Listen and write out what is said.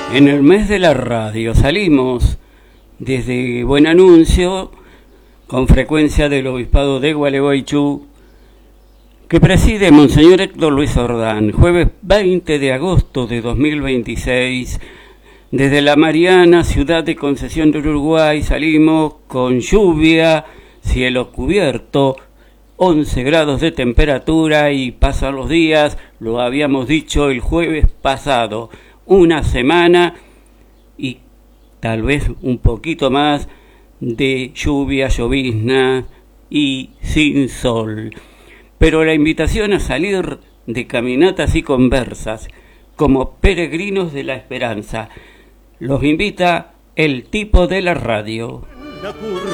En el mes de la radio salimos desde Buen Anuncio con frecuencia del Obispado de Gualeguaychú, que preside Monseñor Héctor Luis Ordán. Jueves 20 de agosto de 2026, desde La Mariana, ciudad de Concesión del Uruguay, salimos con lluvia, cielo cubierto, 11 grados de temperatura y pasan los días, lo habíamos dicho el jueves pasado, una semana y tal vez un poquito más de lluvia, llovizna y sin sol. Pero la invitación a salir de caminatas y conversas como peregrinos de la esperanza los invita el tipo de la radio. La curva